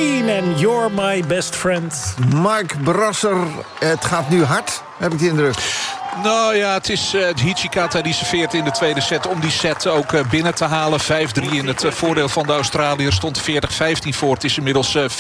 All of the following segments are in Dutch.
Queen en You're My Best Friend. Mark Brasser, het gaat nu hard, heb ik de indruk. Nou ja, het is Hijikata die serveert in de tweede set om die set ook binnen te halen. 5-3 in het voordeel van de Australiër. Stond 40-15 voor. Het is inmiddels 40-30.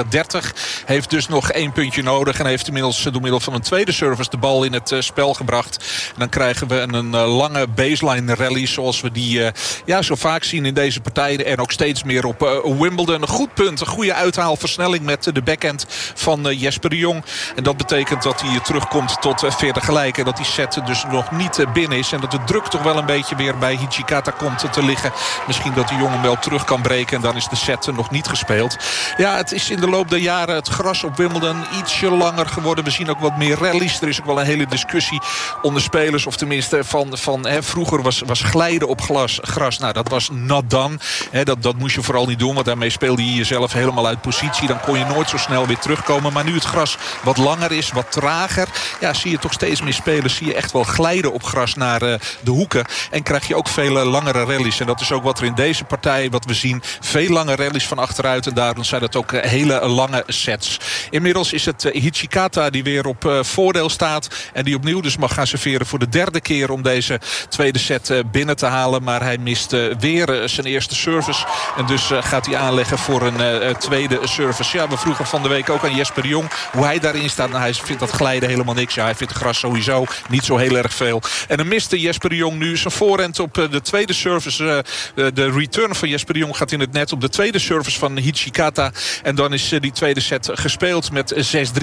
Heeft dus nog 1 puntje nodig. En heeft inmiddels door middel van een tweede service de bal in het spel gebracht. En dan krijgen we een lange baseline rally zoals we die zo vaak zien in deze partijen. En ook steeds meer op Wimbledon. Een goed punt, een goede uithaalversnelling met de backhand van Jesper de Jong. En dat betekent dat hij terugkomt tot 40 gelijk. En dat die set dus nog niet binnen is. En dat de druk toch wel een beetje weer bij Hijikata komt te liggen. Misschien dat de jongen wel terug kan breken. En dan is de set nog niet gespeeld. Ja, het is in de loop der jaren het gras op Wimbledon ietsje langer geworden. We zien ook wat meer rallies. Er is ook wel een hele discussie onder spelers. Of tenminste vroeger was glijden op gras. Nou, dat was not done. Dat moest je vooral niet doen. Want daarmee speelde je jezelf helemaal uit positie. Dan kon je nooit zo snel weer terugkomen. Maar nu het gras wat langer is, wat trager. Ja, zie je toch steeds meer spelers. Zie je echt wel glijden op gras naar de hoeken. En krijg je ook vele langere rallies. En dat is ook wat er in deze partij wat we zien. Veel lange rallies van achteruit. En daarom zijn het ook hele lange sets. Inmiddels is het Hijikata die weer op voordeel staat. En die opnieuw dus mag gaan serveren voor de derde keer om deze tweede set binnen te halen. Maar hij mist weer zijn eerste service. En dus gaat hij aanleggen voor een tweede service. Ja, we vroegen van de week ook aan Jesper de Jong hoe hij daarin staat. Nou, hij vindt dat glijden helemaal niks. Ja, hij vindt het gras sowieso niet zo heel erg veel. En dan miste Jesper de Jong nu zijn voorhand op de tweede service. De return van Jesper de Jong gaat in het net op de tweede service van Hijikata. En dan is die tweede set gespeeld met 6-3.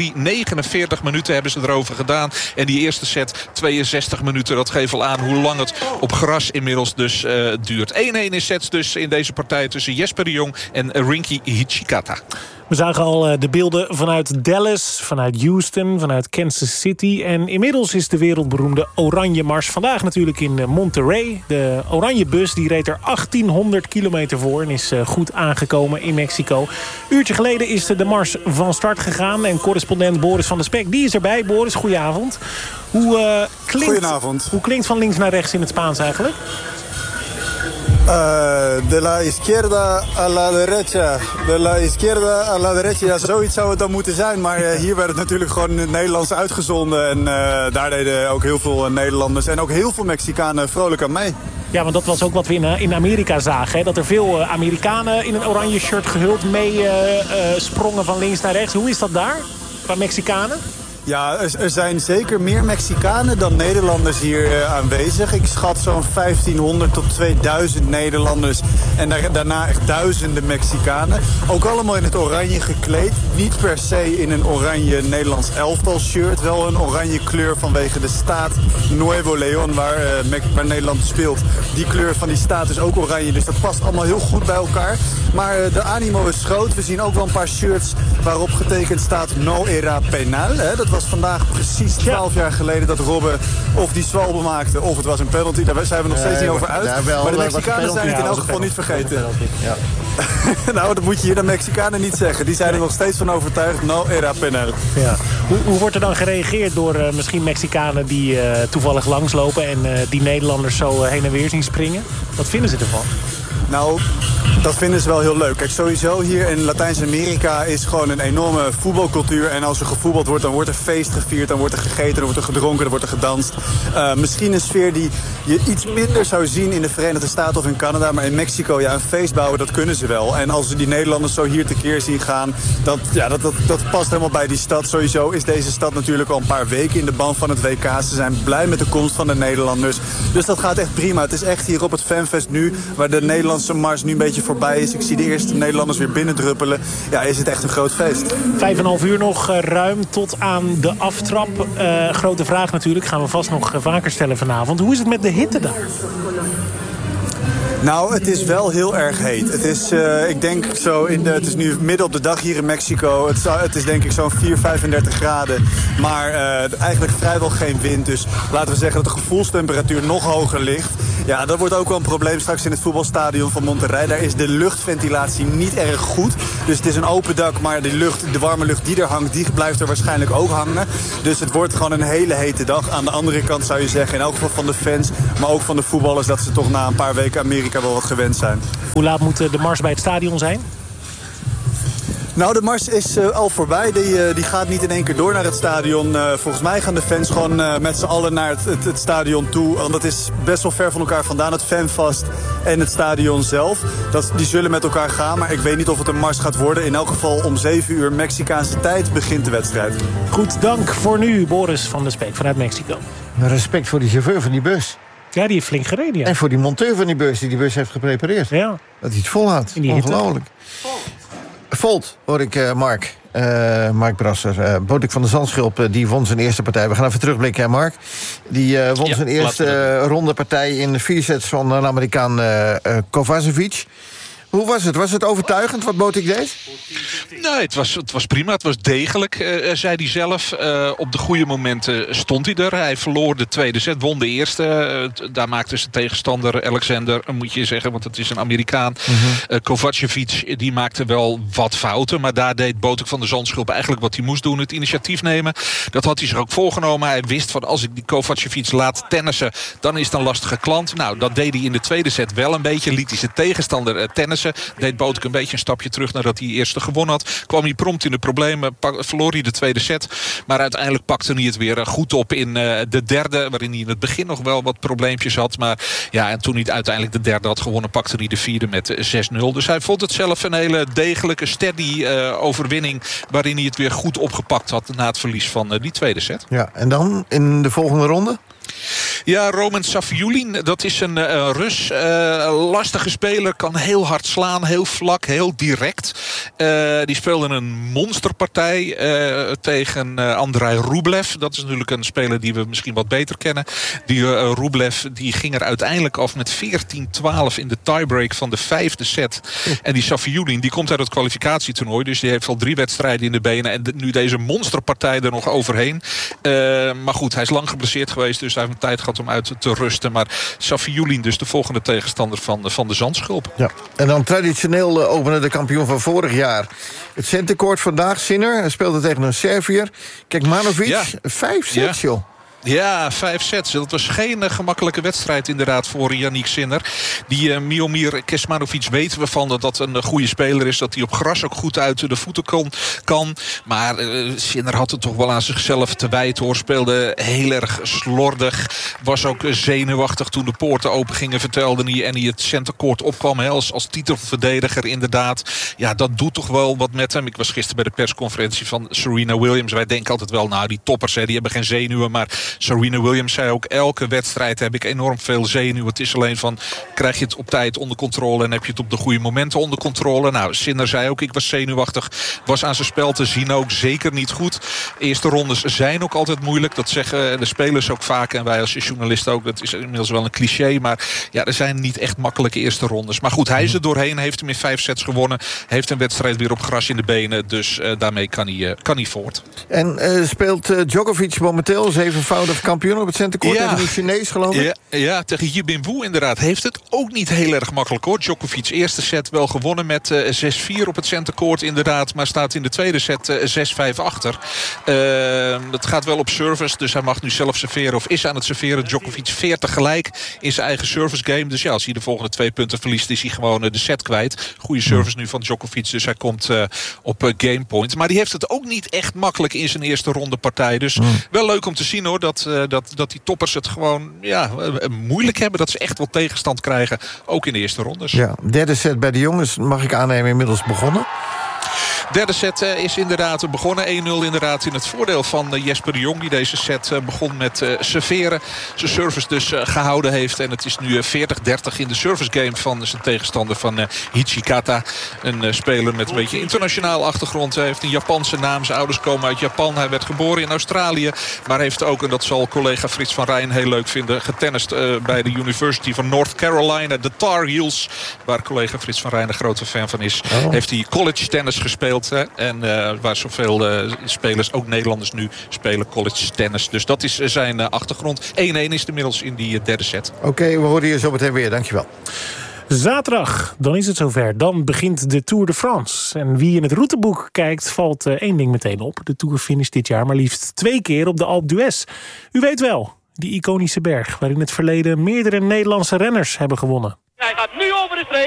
49 minuten hebben ze erover gedaan. En die eerste set 62 minuten. Dat geeft al aan hoe lang het op gras inmiddels dus duurt. 1-1 in sets dus in deze partij tussen Jesper de Jong en Rinky Hijikata. We zagen al de beelden vanuit Dallas, vanuit Houston, vanuit Kansas City. En inmiddels is de wereldberoemde Oranje Mars vandaag natuurlijk in Monterrey. De Oranje bus die reed er 1800 kilometer voor en is goed aangekomen in Mexico. Een uurtje geleden is de Mars van start gegaan. En correspondent Boris van der Spek, die is erbij. Boris, goedenavond. Goedenavond. Hoe klinkt van links naar rechts in het Spaans eigenlijk? De la izquierda a la derecha. De la izquierda a la derecha. Ja, zoiets zou het dan moeten zijn. Maar hier werd het natuurlijk gewoon in het Nederlands uitgezonden. En daar deden ook heel veel Nederlanders en ook heel veel Mexicanen vrolijk aan mee. Ja, want dat was ook wat we in Amerika zagen. Hè? Dat er veel Amerikanen in een oranje shirt gehuld mee sprongen van links naar rechts. Hoe is dat daar, qua Mexicanen? Ja, er zijn zeker meer Mexicanen dan Nederlanders hier aanwezig. Ik schat zo'n 1500 tot 2000 Nederlanders. En daarna echt duizenden Mexicanen. Ook allemaal in het oranje gekleed. Niet per se in een oranje Nederlands elftal shirt. Wel een oranje kleur vanwege de staat Nuevo León waar Nederland speelt. Die kleur van die staat is ook oranje. Dus dat past allemaal heel goed bij elkaar. Maar de animo is groot. We zien ook wel een paar shirts waarop getekend staat No era penal. Dat was vandaag precies 12 jaar geleden dat Robben of die zwalbe maakte of het was een penalty. Daar zijn we nog steeds niet over uit. Maar de Mexicanen zijn het in elk geval niet vergeten. Ja. Nou, dat moet je hier de Mexicanen niet zeggen. Die zijn er nog steeds van overtuigd. No era penal. Ja. Hoe wordt er dan gereageerd door misschien Mexicanen die toevallig langslopen en die Nederlanders zo heen en weer zien springen? Wat vinden ze ervan? Nou, dat vinden ze wel heel leuk. Kijk, sowieso hier in Latijns-Amerika is gewoon een enorme voetbalcultuur. En als er gevoetbald wordt, dan wordt er feest gevierd, dan wordt er gegeten, dan wordt er gedronken, dan wordt er gedanst. Misschien een sfeer die je iets minder zou zien in de Verenigde Staten of in Canada. Maar in Mexico, ja, een feest bouwen, dat kunnen ze wel. En als we die Nederlanders zo hier tekeer zien gaan, dat past helemaal bij die stad. Sowieso is deze stad natuurlijk al een paar weken in de ban van het WK. Ze zijn blij met de komst van de Nederlanders. Dus dat gaat echt prima. Het is echt hier op het Fanfest nu, waar de Nederlandse mars nu een beetje voorbij is. Ik zie de eerste Nederlanders weer binnendruppelen. Ja, is het echt een groot feest. 5,5 uur nog ruim tot aan de aftrap. Grote vraag natuurlijk, gaan we vast nog vaker stellen vanavond. Hoe is het met de hitte daar? Nou, het is wel heel erg heet. Het is, ik denk zo, het is nu midden op de dag hier in Mexico. Het is denk ik zo'n 35 graden. Maar eigenlijk vrijwel geen wind. Dus laten we zeggen dat de gevoelstemperatuur nog hoger ligt. Ja, dat wordt ook wel een probleem straks in het voetbalstadion van Monterrey. Daar is de luchtventilatie niet erg goed. Dus het is een open dak, maar de warme lucht die er hangt, die blijft er waarschijnlijk ook hangen. Dus het wordt gewoon een hele hete dag. Aan de andere kant zou je zeggen, in elk geval van de fans, maar ook van de voetballers, dat ze toch na een paar weken Amerika wel wat gewend zijn. Hoe laat moet de mars bij het stadion zijn? Nou, de mars is al voorbij. Die gaat niet in één keer door naar het stadion. Volgens mij gaan de fans gewoon met z'n allen naar het stadion toe. Want dat is best wel ver van elkaar vandaan, het fanvast en het stadion zelf. Die zullen met elkaar gaan, maar ik weet niet of het een mars gaat worden. In elk geval om 7 uur Mexicaanse tijd begint de wedstrijd. Goed, dank voor nu, Boris van der Speek vanuit Mexico. Respect voor die chauffeur van die bus. Ja, die heeft flink gereden, ja. En voor die monteur van die bus heeft geprepareerd. Ja. Dat hij het volhoudt. Ongelooflijk. Volt, hoor ik Mark. Mark Brasser. Botik van de Zandschulp, die won zijn eerste partij. We gaan even terugblikken, hè, Mark. Die won zijn eerste ronde partij in 4 sets van een Amerikaan Kovacevic. Hoe was het? Was het overtuigend wat Botik deed? Nee, het was prima. Het was degelijk, zei hij zelf. Op de goede momenten stond hij er. Hij verloor de tweede set, won de eerste. Daar maakte zijn tegenstander Alexander, moet je zeggen, want het is een Amerikaan. Kovacevic, die maakte wel wat fouten. Maar daar deed Botik van de Zandschulp eigenlijk wat hij moest doen. Het initiatief nemen. Dat had hij zich ook voorgenomen. Hij wist van als ik die Kovacevic laat tennissen, dan is het een lastige klant. Nou, dat deed hij in de tweede set wel een beetje. Liet hij zijn tegenstander tennissen. Deed Botik een beetje een stapje terug nadat hij eerste gewonnen had. Kwam hij prompt in de problemen. Verloor hij de tweede set. Maar uiteindelijk pakte hij het weer goed op in de derde. Waarin hij in het begin nog wel wat probleempjes had. Maar ja, en toen hij uiteindelijk de derde had gewonnen, pakte hij de vierde met 6-0. Dus hij vond het zelf een hele degelijke, steady overwinning. Waarin hij het weer goed opgepakt had na het verlies van die tweede set. Ja, en dan in de volgende ronde? Ja, Roman Safiullin, dat is een Rus. Lastige speler, kan heel hard slaan, heel vlak, heel direct. Die speelde een monsterpartij tegen Andrei Rublev. Dat is natuurlijk een speler die we misschien wat beter kennen. Die Rublev die ging er uiteindelijk af met 14-12 in de tiebreak van de 5e set. En die Safiullin die komt uit het kwalificatietoernooi. Dus die heeft al 3 wedstrijden in de benen. En nu deze monsterpartij er nog overheen. Maar goed, hij is lang geblesseerd geweest. Dus hij heeft een tijd gehad om uit te rusten. Maar Safiullin dus de volgende tegenstander van de Zandschulp. Ja. En dan traditioneel openen de kampioen van vorig jaar. Het centercourt vandaag, Sinner. Hij speelde tegen een Serviër. Kijk, Manovic, 5 sets, joh. Ja, 5 sets. Dat was geen gemakkelijke wedstrijd inderdaad voor Yannick Sinner. Die Miomir Kecmanovic weten we van dat een goede speler is. Dat hij op gras ook goed uit de voeten kan. Maar Sinner had het toch wel aan zichzelf te wijten, hoor. Speelde heel erg slordig. Was ook zenuwachtig toen de poorten open gingen, vertelde hij. En hij het centercourt opkwam als titelverdediger inderdaad. Ja, dat doet toch wel wat met hem. Ik was gisteren bij de persconferentie van Serena Williams. Wij denken altijd wel, nou die toppers, die hebben geen zenuwen. Maar Serena Williams zei ook, elke wedstrijd heb ik enorm veel zenuwen. Het is alleen van, krijg je het op tijd onder controle en heb je het op de goede momenten onder controle. Nou, Sinner zei ook, ik was zenuwachtig. Was aan zijn spel te zien ook zeker niet goed. Eerste rondes zijn ook altijd moeilijk. Dat zeggen de spelers ook vaak. En wij als journalisten ook. Dat is inmiddels wel een cliché. Maar ja, er zijn niet echt makkelijke eerste rondes. Maar goed, hij is er doorheen. Heeft hem in 5 sets gewonnen. Heeft een wedstrijd weer op gras in de benen. Dus daarmee kan hij voort. En speelt Djokovic momenteel 7-voudig kampioen op het centercourt tegen een Chinees, geloof ik? Ja, tegen Yibin Wu inderdaad. Heeft het ook niet heel erg makkelijk, hoor. Djokovic eerste set wel gewonnen met 6-4 op het centercourt inderdaad. Maar staat in de tweede set 6-5 achter. Dat gaat wel op service, dus hij mag nu zelf serveren of is aan het serveren. Djokovic 40 gelijk in zijn eigen service game. Dus ja, als hij de volgende 2 punten verliest, is hij gewoon de set kwijt. Goede service nu van Djokovic, dus hij komt op gamepoint. Maar die heeft het ook niet echt makkelijk in zijn eerste ronde partij. Dus wel leuk om te zien, hoor, dat die toppers het gewoon moeilijk hebben. Dat ze echt wel tegenstand krijgen, ook in de eerste rondes. Ja, derde set bij de jongens, mag ik aannemen, inmiddels begonnen. Derde set is inderdaad begonnen. 1-0 inderdaad in het voordeel van Jesper de Jong. Die deze set begon met serveren. Zijn service dus gehouden heeft. En het is nu 40-30 in de service game van zijn tegenstander van Hichikata. Een speler met een beetje internationaal achtergrond. Hij heeft een Japanse naam. Zijn ouders komen uit Japan. Hij werd geboren in Australië. Maar heeft ook, en dat zal collega Frits van Rijn heel leuk vinden, getennist bij de University van North Carolina. De Tar Heels. Waar collega Frits van Rijn een grote fan van is. Heeft hij college tennis gespeeld. En waar zoveel spelers, ook Nederlanders nu, spelen college tennis. Dus dat is zijn achtergrond. 1-1 is het inmiddels in die derde set. Oké, we horen je zo meteen weer. Dankjewel. Zaterdag, dan is het zover. Dan begint de Tour de France. En wie in het routeboek kijkt, valt 1 ding meteen op. De Tour finisht dit jaar maar liefst 2 keer op de Alpe d'Huez. U weet wel, die iconische berg waar in het verleden meerdere Nederlandse renners hebben gewonnen. Hij gaat nu over de streep.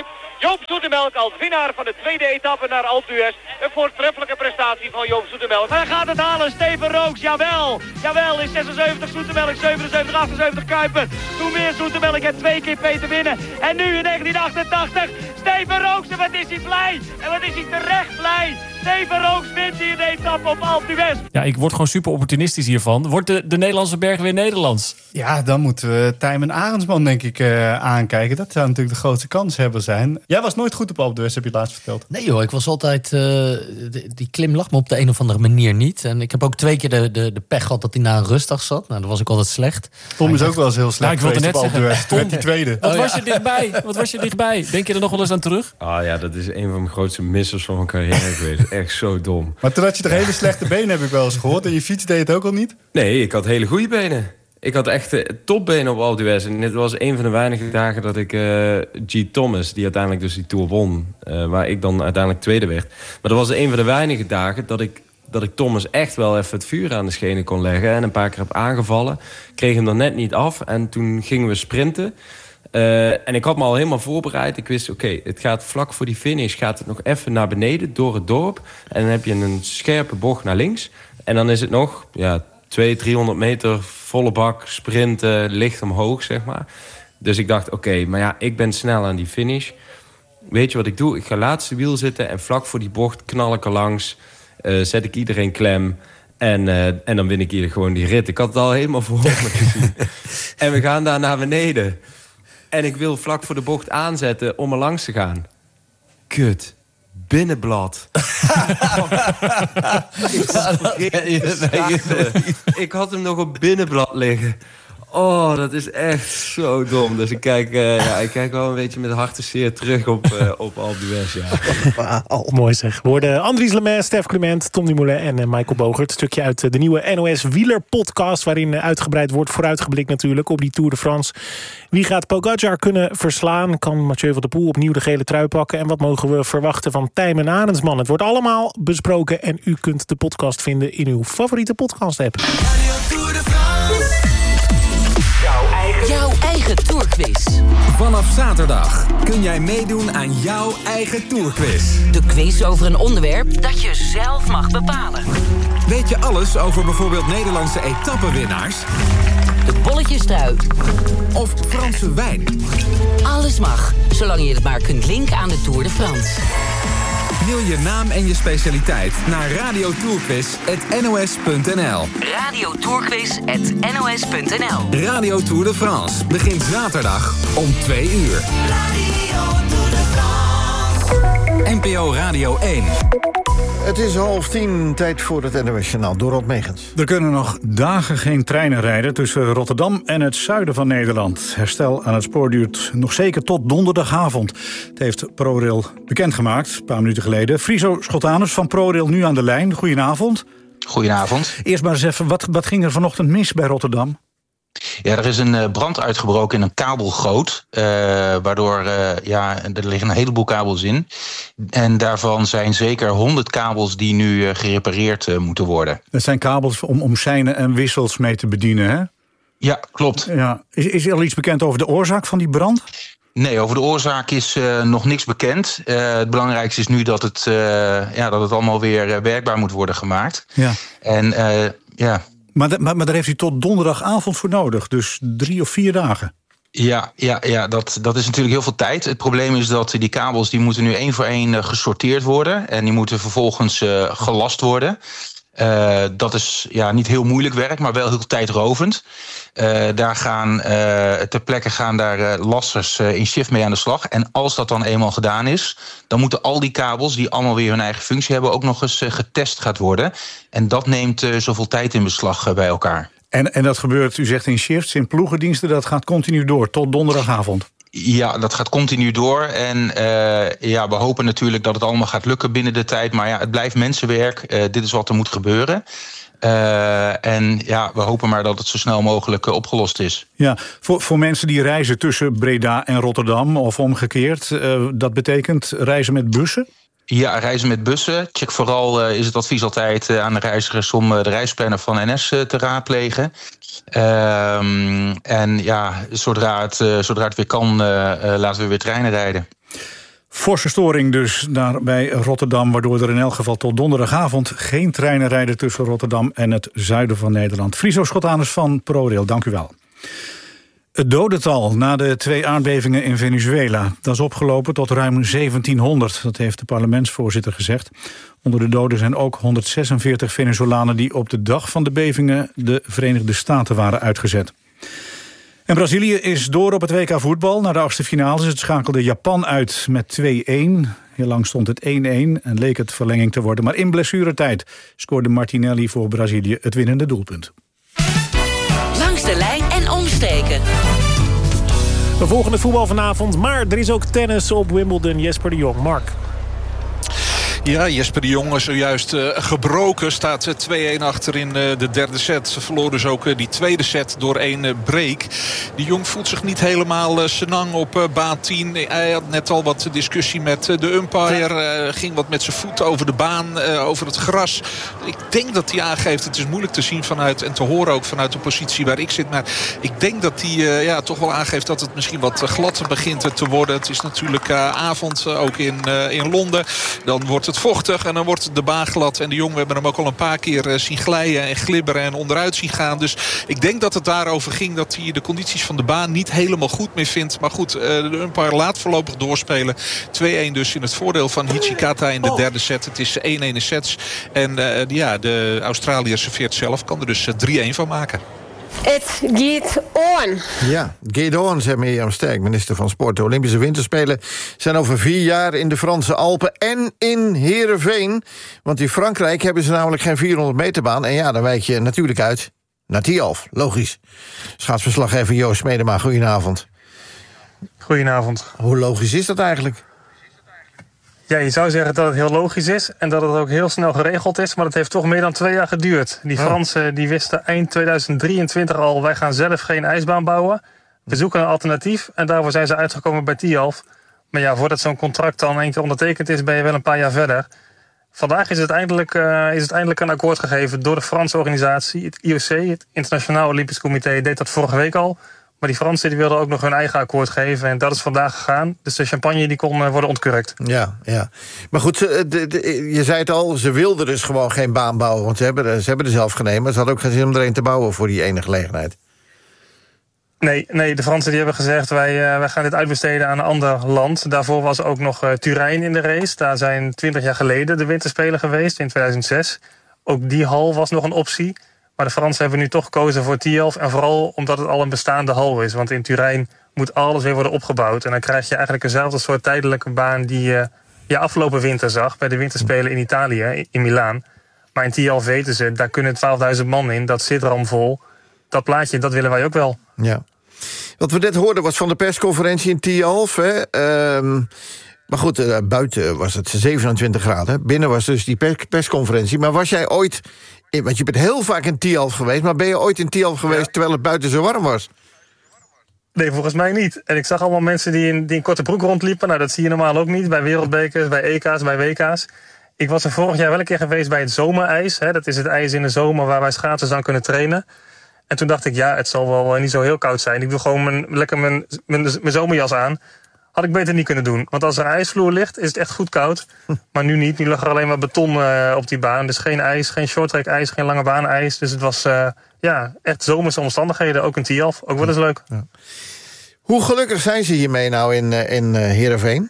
Joop Zoetemelk als winnaar van de tweede etappe naar Alpe d'Huez. Een voortreffelijke prestatie van Joop Zoetemelk. Hij gaat het halen, Steven Rooks, jawel. Jawel, is 76 Zoetemelk, 77, 78 Kuiper. Toen weer Zoetemelk en 2 keer Peter winnen. En nu in 1988, Steven Rooks, en wat is hij blij. En wat is hij terecht blij. Steven Rooks wint hier de etappe op Alpe d'Huez. Ja, ik word gewoon super opportunistisch hiervan. Wordt de Nederlandse berg weer Nederlands? Ja, dan moeten we Tijmen Arendsman denk ik aankijken. Dat zou natuurlijk de grootste kans hebben zijn. Jij was nooit goed op Alpe d'Huez, heb je laatst verteld. Nee joh, ik was altijd... die klim lag me op de een of andere manier niet. En ik heb ook 2 keer de pech gehad dat hij na een rustdag zat. Nou, dat was ik altijd slecht. Tom is ook wel eens heel slecht. Ik wilde net zeggen, Tom werd die tweede. Wat was je dichtbij? Denk je er nog wel eens aan terug? Ah ja, dat is een van mijn grootste missers van mijn carrière geweest. Echt zo dom. Maar toen had je toch hele slechte benen, heb ik wel eens gehoord. En je fiets deed het ook al niet? Nee, ik had hele goede benen. Ik had echt topbenen op Alpe d'Huez. En dit was een van de weinige dagen dat ik G. Thomas, die uiteindelijk dus die Tour won, waar ik dan uiteindelijk tweede werd. Maar dat was een van de weinige dagen dat ik Thomas echt wel even het vuur aan de schenen kon leggen. En een paar keer heb aangevallen. Kreeg hem er net niet af. En toen gingen we sprinten. En ik had me al helemaal voorbereid. Ik wist, oké, het gaat vlak voor die finish gaat het nog even naar beneden door het dorp. En dan heb je een scherpe bocht naar links. En dan is het nog 200-300 meter volle bak sprinten, licht omhoog, zeg maar. Dus ik dacht, oké, maar ja, ik ben snel aan die finish. Weet je wat ik doe? Ik ga laatste wiel zitten en vlak voor die bocht knal ik er langs. Zet ik iedereen klem. En dan win ik hier gewoon die rit. Ik had het al helemaal voor me gezien. En we gaan daar naar beneden. En ik wil vlak voor de bocht aanzetten om er langs te gaan. Kut. Binnenblad. Ik had hem nog op binnenblad liggen. Oh, dat is echt zo dom. Dus ik kijk wel een beetje met hartzeer terug op Alpe d'Huez. Ja. Wow. Mooi zeg. We hoorden Andries Lemaire, Stef Clement, Tom Dumoulin en Michael Bogert. Een stukje uit de nieuwe NOS Wielerpodcast, waarin uitgebreid wordt vooruitgeblikt natuurlijk op die Tour de France. Wie gaat Pogacar kunnen verslaan? Kan Mathieu van der Poel opnieuw de gele trui pakken? En wat mogen we verwachten van Tijmen Arendsman? Het wordt allemaal besproken en u kunt de podcast vinden in uw favoriete podcast-app. Jouw eigen Tourquiz. Vanaf zaterdag kun jij meedoen aan jouw eigen Tourquiz. De quiz over een onderwerp dat je zelf mag bepalen. Weet je alles over bijvoorbeeld Nederlandse etappenwinnaars? De bolletjestrui. Of Franse wijn? Alles mag, zolang je het maar kunt linken aan de Tour de France. Mail je naam en je specialiteit naar radiotourquiz@nos.nl. radiotourquiz@nos.nl. Radio Tour de France begint zaterdag om 2 uur. Radio Tour de France. NPO Radio 1. Het is 9:30, tijd voor het NOS Journaal. Dorot Megens. Er kunnen nog dagen geen treinen rijden tussen Rotterdam en het zuiden van Nederland. Herstel aan het spoor duurt nog zeker tot donderdagavond. Het heeft ProRail bekendgemaakt, een paar minuten geleden. Friso Schotanus van ProRail nu aan de lijn. Goedenavond. Goedenavond. Eerst maar eens even, wat ging er vanochtend mis bij Rotterdam? Ja, er is een brand uitgebroken in een kabelgoot. Waardoor er liggen een heleboel kabels in. En daarvan zijn zeker 100 kabels die nu gerepareerd moeten worden. Dat zijn kabels om seinen en wissels mee te bedienen, hè? Ja, klopt. Ja. Is er al iets bekend over de oorzaak van die brand? Nee, over de oorzaak is nog niks bekend. Het belangrijkste is nu dat het allemaal weer werkbaar moet worden gemaakt. Ja. En Maar daar heeft u tot donderdagavond voor nodig, dus 3 of 4 dagen. Ja, dat is natuurlijk heel veel tijd. Het probleem is dat die kabels die moeten nu 1 voor 1 gesorteerd worden. En die moeten vervolgens gelast worden. Dat is niet heel moeilijk werk, maar wel heel tijdrovend. Ter plekke gaan daar lasters in shift mee aan de slag. En als dat dan eenmaal gedaan is, dan moeten al die kabels die allemaal weer hun eigen functie hebben ook nog eens getest gaat worden. En dat neemt zoveel tijd in beslag bij elkaar. En dat gebeurt, u zegt in shifts, in ploegendiensten, dat gaat continu door tot donderdagavond. Ja, dat gaat continu door. En we hopen natuurlijk dat het allemaal gaat lukken binnen de tijd. Maar ja, het blijft mensenwerk. Dit is wat er moet gebeuren. We hopen maar dat het zo snel mogelijk opgelost is. Ja, voor mensen die reizen tussen Breda en Rotterdam of omgekeerd, dat betekent reizen met bussen? Ja, reizen met bussen. Check vooral, is het advies altijd aan de reizigers om de reisplanner van NS te raadplegen. Zodra het weer kan, laten we weer treinen rijden. Forse storing dus daar bij Rotterdam, waardoor er in elk geval tot donderdagavond geen treinen rijden tussen Rotterdam en het zuiden van Nederland. Friso Schotanus van ProRail, dank u wel. Het dodental na de 2 aardbevingen in Venezuela, dat is opgelopen tot ruim 1700. Dat heeft de parlementsvoorzitter gezegd. Onder de doden zijn ook 146 Venezolanen die op de dag van de bevingen de Verenigde Staten waren uitgezet. En Brazilië is door op het WK voetbal naar de 8e finales. Het schakelde Japan uit met 2-1. Heel lang stond het 1-1 en leek het verlenging te worden. Maar in blessuretijd scoorde Martinelli voor Brazilië het winnende doelpunt. Langs de lijn en omstreken. We volgen het voetbal vanavond, maar er is ook tennis op Wimbledon. Jesper de Jong, Mark. Ja, Jesper de Jong is zojuist gebroken. Staat 2-1 achter in de derde set. Ze verloor dus ook die tweede set door 1 break. De Jong voelt zich niet helemaal senang op baan 10. Hij had net al wat discussie met de umpire. Ging wat met zijn voeten over de baan, over het gras. Ik denk dat hij aangeeft, het is moeilijk te zien vanuit en te horen ook vanuit de positie waar ik zit. Maar ik denk dat hij toch wel aangeeft dat het misschien wat glad begint te worden. Het is natuurlijk avond, ook in Londen. Dan wordt het vochtig en dan wordt de baan glad. En de Jong, we hebben hem ook al een paar keer zien glijden en glibberen en onderuit zien gaan. Dus ik denk dat het daarover ging dat hij de condities van de baan niet helemaal goed meer vindt. Maar goed, de umpire laat voorlopig doorspelen. 2-1 dus in het voordeel van Hichikata in de derde set. Het is 1-1 in sets. En de Australiër serveert zelf, kan er dus 3-1 van maken. Het gaat on. Ja, gaat on, zei Mirjam Sterk, minister van Sport. De Olympische Winterspelen zijn over 4 jaar in de Franse Alpen en in Heerenveen. Want in Frankrijk hebben ze namelijk geen 400 meterbaan. En ja, dan wijk je natuurlijk uit naar Tialf, logisch. Schaatsverslaggever Joost Smedema, goedenavond. Goedenavond. Hoe logisch is dat eigenlijk? Ja, je zou zeggen dat het heel logisch is en dat het ook heel snel geregeld is. Maar het heeft toch meer dan 2 jaar geduurd. Die Fransen die wisten eind 2023 al, wij gaan zelf geen ijsbaan bouwen. We zoeken een alternatief en daarvoor zijn ze uitgekomen bij Tialf. Maar ja, voordat zo'n contract dan 1 keer ondertekend is, ben je wel een paar jaar verder. Vandaag is het eindelijk een akkoord gegeven door de Franse organisatie. Het IOC, het Internationaal Olympisch Comité, deed dat vorige week al. Maar die Fransen die wilden ook nog hun eigen akkoord geven. En dat is vandaag gegaan. Dus de champagne die kon worden ontkurkt. Ja. Maar goed, je zei het al, ze wilden dus gewoon geen baan bouwen. Want ze hebben er zelf geen. Maar ze hadden ook geen zin om er een te bouwen voor die ene gelegenheid. Nee, de Fransen die hebben gezegd, wij gaan dit uitbesteden aan een ander land. Daarvoor was ook nog Turijn in de race. Daar zijn 20 jaar geleden de winterspelen geweest, in 2006. Ook die hal was nog een optie. Maar de Fransen hebben nu toch gekozen voor Tialf. En vooral omdat het al een bestaande hal is. Want in Turijn moet alles weer worden opgebouwd. En dan krijg je eigenlijk eenzelfde soort tijdelijke baan die je afgelopen winter zag bij de winterspelen in Italië, in Milaan. Maar in Tialf weten ze, daar kunnen 12.000 man in. Dat zit ramvol. Dat plaatje, dat willen wij ook wel. Ja. Wat we net hoorden was van de persconferentie in Tialf. Maar goed, buiten was het 27 graden. Binnen was dus die persconferentie. Maar was jij ooit, want je bent heel vaak in Tialf geweest, maar ben je ooit in Tialf geweest terwijl het buiten zo warm was? Nee, volgens mij niet. En ik zag allemaal mensen die in korte broek rondliepen. Nou, dat zie je normaal ook niet bij wereldbekers, bij EK's, bij WK's. Ik was er vorig jaar wel een keer geweest bij het zomerijs. Dat is het ijs in de zomer waar wij schaatsers aan kunnen trainen. En toen dacht ik, ja, het zal wel niet zo heel koud zijn. Ik doe gewoon lekker mijn zomerjas aan. Had ik beter niet kunnen doen. Want als er ijsvloer ligt, is het echt goed koud. Maar nu niet. Nu lag er alleen maar beton op die baan. Dus geen ijs, geen shorttrack ijs, geen lange baan ijs. Dus het was echt zomerse omstandigheden. Ook in Tialf. Ook wel eens leuk. Ja. Hoe gelukkig zijn ze hiermee nou in Heerenveen?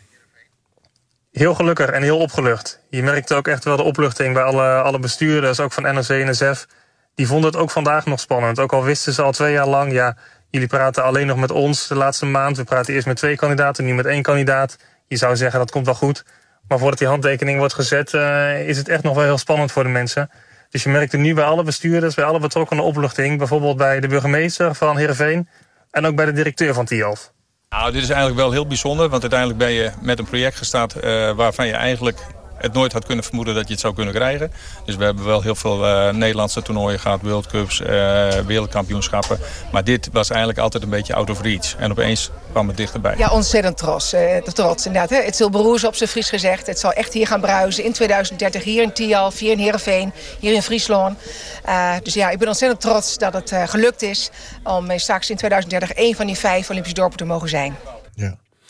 Heel gelukkig en heel opgelucht. Je merkte ook echt wel de opluchting bij alle bestuurders. Ook van NOC en NSF. Die vonden het ook vandaag nog spannend. Ook al wisten ze al 2 jaar lang, ja, jullie praten alleen nog met ons de laatste maand. We praten eerst met 2 kandidaten, nu met 1 kandidaat. Je zou zeggen, dat komt wel goed. Maar voordat die handtekening wordt gezet, is het echt nog wel heel spannend voor de mensen. Dus je merkte nu bij alle bestuurders, bij alle betrokkenen opluchting. Bijvoorbeeld bij de burgemeester van Heerenveen en ook bij de directeur van Tialf. Nou, dit is eigenlijk wel heel bijzonder, want uiteindelijk ben je met een project gestart waarvan je eigenlijk het nooit had kunnen vermoeden dat je het zou kunnen krijgen. Dus we hebben wel heel veel Nederlandse toernooien gehad, World Cups, wereldkampioenschappen. Maar dit was eigenlijk altijd een beetje out of reach. En opeens kwam het dichterbij. Ja, ontzettend trots inderdaad. Het zal beroezen op zijn Fries gezegd. Het zal echt hier gaan bruisen in 2030. Hier in Tialf, hier in Heerenveen, hier in Friesland. Dus ja, ik ben ontzettend trots dat het gelukt is om straks in 2030 1 van die 5 Olympische dorpen te mogen zijn. Ja.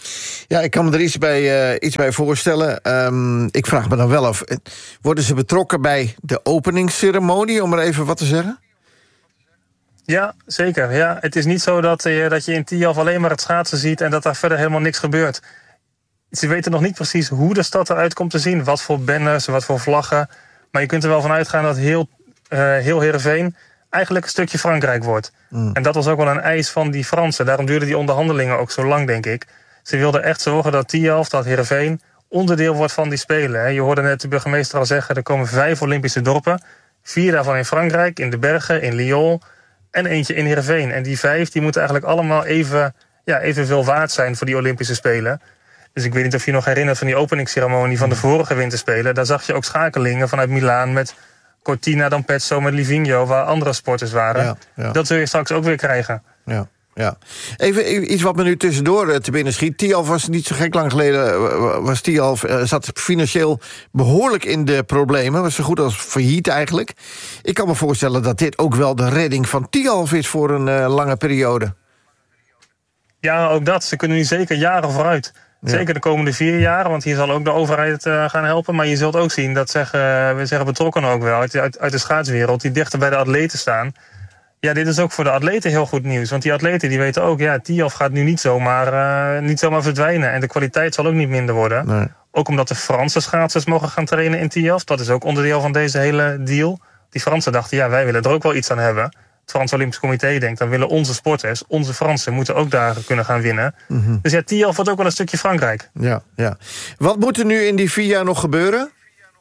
Ja, ik kan me er iets bij voorstellen. Ik vraag me dan wel af, worden ze betrokken bij de openingsceremonie, om er even wat te zeggen? Ja, zeker. Ja, het is niet zo dat je in Tialf alleen maar het schaatsen ziet en dat daar verder helemaal niks gebeurt. Ze weten nog niet precies hoe de stad eruit komt te zien. Wat voor banners, wat voor vlaggen. Maar je kunt er wel van uitgaan dat heel Heerenveen eigenlijk een stukje Frankrijk wordt. En dat was ook wel een eis van die Fransen. Daarom duurden die onderhandelingen ook zo lang, denk ik. Ze wilden echt zorgen dat Tialf, dat Heerenveen, onderdeel wordt van die Spelen. Je hoorde net de burgemeester al zeggen, er komen 5 Olympische dorpen. 4 daarvan in Frankrijk, in de Bergen, in Lyon en eentje in Heerenveen. En die 5 die moeten eigenlijk allemaal evenveel waard zijn voor die Olympische Spelen. Dus ik weet niet of je nog herinnert van die openingsceremonie van de vorige winterspelen. Daar zag je ook schakelingen vanuit Milaan met Cortina d'Ampezzo, met Livigno, waar andere sporters waren. Ja. Dat zul je straks ook weer krijgen. Ja. Even iets wat me nu tussendoor te binnen schiet. Tialf was niet zo gek lang geleden. Zat financieel behoorlijk in de problemen. Was zo goed als failliet eigenlijk. Ik kan me voorstellen dat dit ook wel de redding van Tialf is voor een lange periode. Ja, ook dat. Ze kunnen nu zeker jaren vooruit. Ja. Zeker de komende 4 jaar, want hier zal ook de overheid gaan helpen. Maar je zult ook zien, dat zeggen betrokkenen ook wel, uit de schaatswereld, die dichter bij de atleten staan. Ja, dit is ook voor de atleten heel goed nieuws. Want die atleten die weten ook, ja, Tialf gaat nu niet zomaar verdwijnen. En de kwaliteit zal ook niet minder worden. Nee. Ook omdat de Franse schaatsers mogen gaan trainen in Tialf. Dat is ook onderdeel van deze hele deal. Die Fransen dachten, ja, wij willen er ook wel iets aan hebben. Het Frans Olympisch Comité denkt, dan willen onze sporters, onze Fransen, moeten ook daar kunnen gaan winnen. Mm-hmm. Dus ja, Tialf wordt ook wel een stukje Frankrijk. Ja. Wat moet er nu in die 4 jaar nog gebeuren?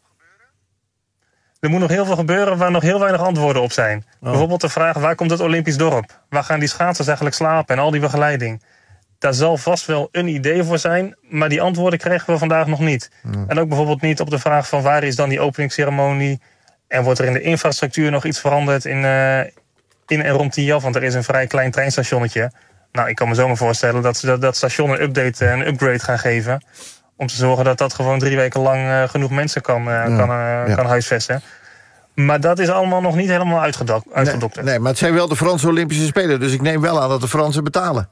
Er moet nog heel veel gebeuren waar nog heel weinig antwoorden op zijn. Bijvoorbeeld de vraag, waar komt het Olympisch dorp? Waar gaan die schaatsers eigenlijk slapen en al die begeleiding? Daar zal vast wel een idee voor zijn, maar die antwoorden krijgen we vandaag nog niet. En ook bijvoorbeeld niet op de vraag van waar is dan die openingsceremonie? En wordt er in de infrastructuur nog iets veranderd in en rond Tialf? Want er is een vrij klein treinstationnetje. Nou, ik kan me zomaar voorstellen dat ze dat station een upgrade gaan geven. Om te zorgen dat dat gewoon 3 weken lang genoeg mensen kan huisvesten. Maar dat is allemaal nog niet helemaal uitgedokterd. Nee, maar het zijn wel de Franse Olympische Spelen. Dus ik neem wel aan dat de Fransen betalen.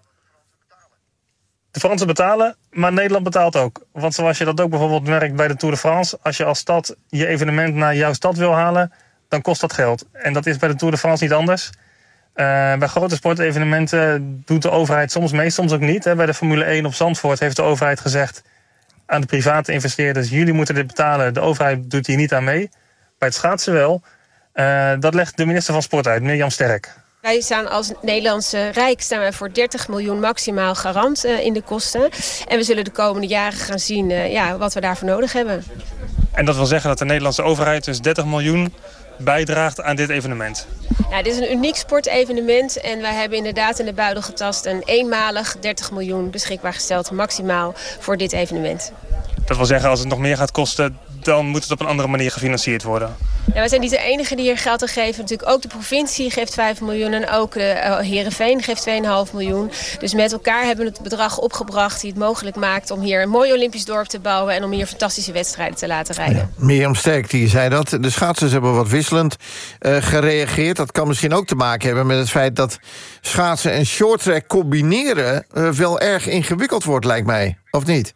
De Fransen betalen, maar Nederland betaalt ook. Want zoals je dat ook bijvoorbeeld merkt bij de Tour de France, als je als stad je evenement naar jouw stad wil halen, dan kost dat geld. En dat is bij de Tour de France niet anders. Bij grote sportevenementen doet de overheid soms mee, soms ook niet. Bij de Formule 1 op Zandvoort heeft de overheid gezegd aan de private investeerders, jullie moeten dit betalen, de overheid doet hier niet aan mee. Bij het schaatsen wel. Dat legt de minister van Sport uit, Mirjam Sterk. Wij staan als Nederlandse Rijk voor 30 miljoen maximaal garant in de kosten. En we zullen de komende jaren gaan zien wat we daarvoor nodig hebben. En dat wil zeggen dat de Nederlandse overheid dus 30 miljoen bijdraagt aan dit evenement. Ja, dit is een uniek sportevenement en wij hebben inderdaad in de buidel getast en eenmalig 30 miljoen beschikbaar gesteld maximaal voor dit evenement. Dat wil zeggen, als het nog meer gaat kosten, dan moet het op een andere manier gefinancierd worden. Ja, wij zijn niet de enige die hier geld aan geven. Natuurlijk ook de provincie geeft 5 miljoen en ook de Heerenveen geeft 2,5 miljoen. Dus met elkaar hebben we het bedrag opgebracht die het mogelijk maakt om hier een mooi Olympisch dorp te bouwen en om hier fantastische wedstrijden te laten rijden. Ja, Mirjam Sterk die zei dat. De schaatsers hebben wat wisselend gereageerd. Dat kan misschien ook te maken hebben met het feit dat schaatsen en shorttrack combineren wel erg ingewikkeld wordt, lijkt mij. Of niet?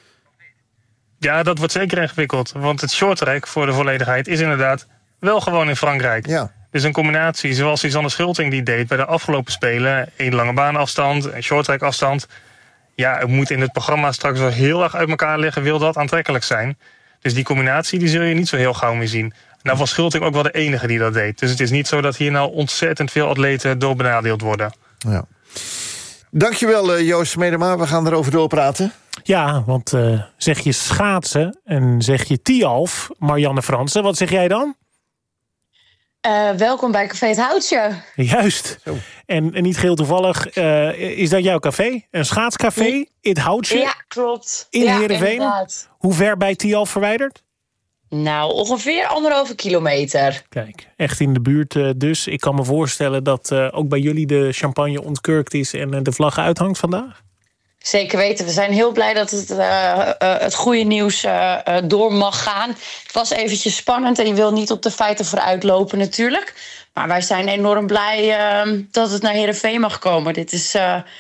Ja, dat wordt zeker ingewikkeld. Want het shorttrack, voor de volledigheid, is inderdaad wel gewoon in Frankrijk. Ja. Dus een combinatie zoals Suzanne Schulting die deed bij de afgelopen Spelen. 1 lange baanafstand, een shorttrack afstand. Ja, het moet in het programma straks wel heel erg uit elkaar liggen. Wil dat aantrekkelijk zijn? Dus die combinatie die zul je niet zo heel gauw meer zien. Nou was Schulting ook wel de enige die dat deed. Dus het is niet zo dat hier nou ontzettend veel atleten door benadeeld worden. Ja. Dankjewel Joost Smedema, we gaan erover doorpraten. Ja, want zeg je schaatsen en zeg je Tialf, Marianne Fransen, wat zeg jij dan? Welkom bij Café Het Houtje. Juist. Zo. En niet geheel toevallig, is dat jouw café? Een schaatscafé, Het Houtje? Ja, klopt. In Heerenveen? Hoe ver bij Tialf verwijderd? Nou, ongeveer 1,5 kilometer. Kijk, echt in de buurt dus. Ik kan me voorstellen dat ook bij jullie de champagne ontkurkt is en de vlag uithangt vandaag. Zeker weten. We zijn heel blij dat het goede nieuws door mag gaan. Het was eventjes spannend en je wil niet op de feiten vooruitlopen natuurlijk. Maar wij zijn enorm blij dat het naar Heerenveen mag komen. Dit is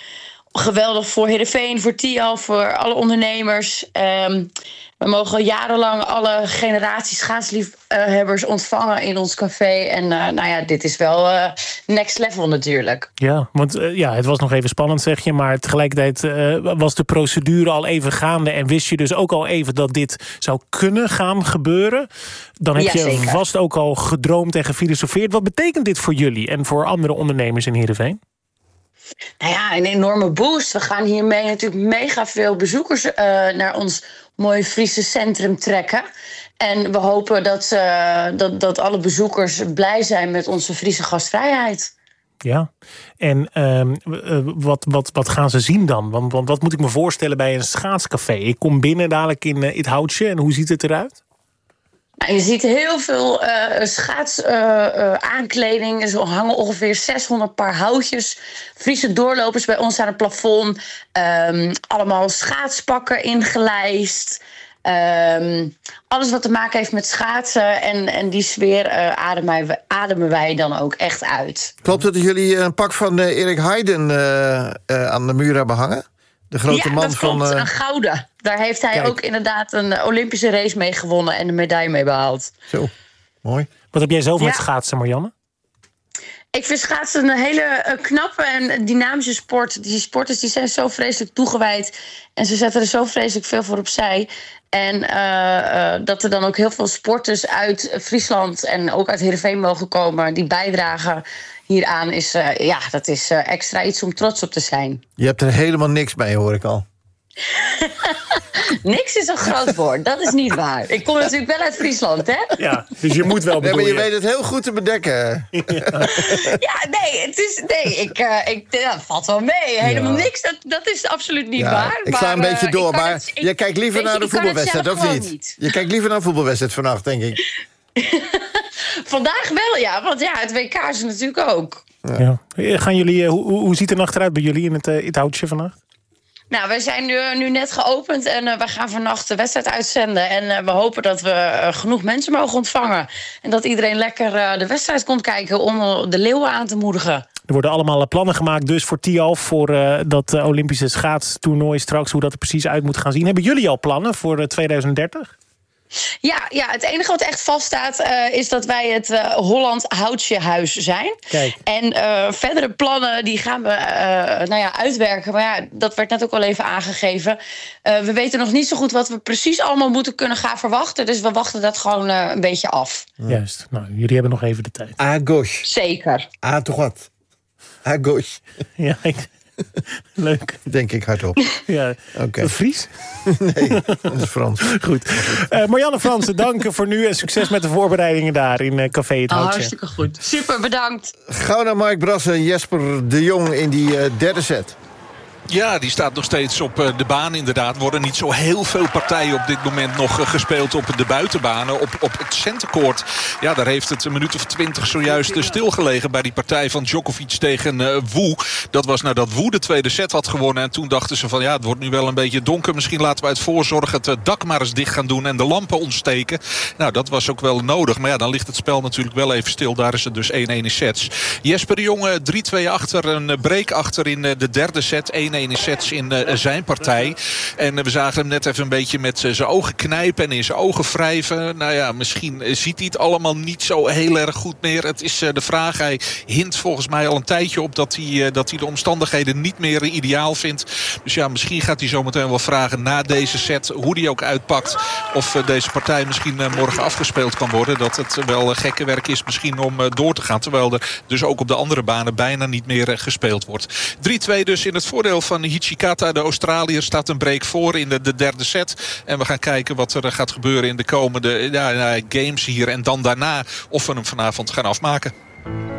geweldig voor Heerenveen, voor Tialf, voor alle ondernemers. We mogen jarenlang alle generaties schaatsliefhebbers ontvangen in ons café. En dit is wel next level natuurlijk. Ja, want het was nog even spannend, zeg je. Maar tegelijkertijd was de procedure al even gaande. En wist je dus ook al even dat dit zou kunnen gaan gebeuren. Dan heb je zeker. Vast ook al gedroomd en gefilosofeerd. Wat betekent dit voor jullie en voor andere ondernemers in Heerenveen? Nou ja, een enorme boost. We gaan hiermee natuurlijk mega veel bezoekers naar ons mooie Friese centrum trekken. En we hopen dat alle bezoekers blij zijn met onze Friese gastvrijheid. Ja, en wat gaan ze zien dan? Want wat moet ik me voorstellen bij een schaatscafé? Ik kom binnen dadelijk in het houtje en hoe ziet het eruit? Nou, je ziet heel veel schaatsaankleding. Er hangen ongeveer 600 paar houtjes. Friese doorlopers bij ons aan het plafond. Allemaal schaatspakken ingelijst. Alles wat te maken heeft met schaatsen. En die sfeer ademen wij dan ook echt uit. Klopt het dat jullie een pak van Erik Heiden aan de muur hebben hangen? De grote man dat klopt, van... een gouden. Daar heeft hij ook inderdaad een Olympische race mee gewonnen en een medaille mee behaald. Zo, mooi. Wat heb jij zelf met schaatsen, Marianne? Ik vind schaatsen een hele knappe en dynamische sport. Die sporters die zijn zo vreselijk toegewijd en ze zetten er zo vreselijk veel voor opzij. En dat er dan ook heel veel sporters uit Friesland en ook uit Heerenveen mogen komen die bijdragen hieraan is, dat is extra iets om trots op te zijn. Je hebt er helemaal niks bij, hoor ik al. Niks is een groot woord, dat is niet waar. Ik kom natuurlijk wel uit Friesland, hè? Ja, dus je moet wel bedoelen. Nee, maar je weet het heel goed te bedekken. Dat valt wel mee. Helemaal niks, dat is absoluut niet waar. Ik sla een beetje door, maar je kijkt liever naar de voetbalwedstrijd, of niet? Je kijkt liever naar een voetbalwedstrijd vannacht, denk ik. Vandaag wel, ja, want het WK is er natuurlijk ook. Ja. Gaan jullie, hoe ziet de nacht eruit bij jullie in het houtje vannacht? Nou, wij zijn nu net geopend en we gaan vannacht de wedstrijd uitzenden. En we hopen dat we genoeg mensen mogen ontvangen. En dat iedereen lekker de wedstrijd komt kijken om de Leeuwen aan te moedigen. Er worden allemaal plannen gemaakt dus voor Tialf, voor dat Olympische schaatstoernooi straks, hoe dat er precies uit moet gaan zien. Hebben jullie al plannen voor 2030? Ja, het enige wat echt vaststaat is dat wij het Holland Houtjehuis zijn. Kijk. En verdere plannen die gaan we uitwerken. Maar ja, dat werd net ook al even aangegeven. We weten nog niet zo goed wat we precies allemaal moeten kunnen gaan verwachten. Dus we wachten dat gewoon een beetje af. Juist. Nou, jullie hebben nog even de tijd. Ah, gosh. Zeker. Ah, toch wat. Ah, gosh. Ja, leuk. Denk ik hardop. Ja, okay. Fries? Nee, dat is Frans. Goed. Marianne Fransen, dank voor nu en succes met de voorbereidingen daar in Café Het Houtje. Hartstikke goed. Super, bedankt. Gauw naar Mark Brasser en Jesper de Jong in die derde set. Ja, die staat nog steeds op de baan inderdaad. Er worden niet zo heel veel partijen op dit moment nog gespeeld op de buitenbanen. Op het centercourt, ja, daar heeft het een minuut of 20 zojuist stilgelegen bij die partij van Djokovic tegen Wu. Dat was nadat Wu de tweede set had gewonnen. En toen dachten ze van ja, het wordt nu wel een beetje donker. Misschien laten we uit voorzorg het dak maar eens dicht gaan doen en de lampen ontsteken. Nou, dat was ook wel nodig. Maar ja, dan ligt het spel natuurlijk wel even stil. Daar is het dus 1-1 in sets. Jesper de Jong 3-2 achter, een break achter in de derde set. 1-1 in sets in zijn partij. En we zagen hem net even een beetje met zijn ogen knijpen en in zijn ogen wrijven. Nou ja, misschien ziet hij het allemaal niet zo heel erg goed meer. Het is de vraag. Hij hint volgens mij al een tijdje op dat hij de omstandigheden niet meer ideaal vindt. Dus ja, misschien gaat hij zometeen wel vragen na deze set, hoe die ook uitpakt, of deze partij misschien morgen afgespeeld kan worden. Dat het wel gekke werk is misschien om door te gaan. Terwijl er dus ook op de andere banen bijna niet meer gespeeld wordt. 3-2 dus in het voordeel van Hichikata, de Australiër, staat een break voor in de derde set. En we gaan kijken wat er gaat gebeuren in de komende games hier. En dan daarna of we hem vanavond gaan afmaken.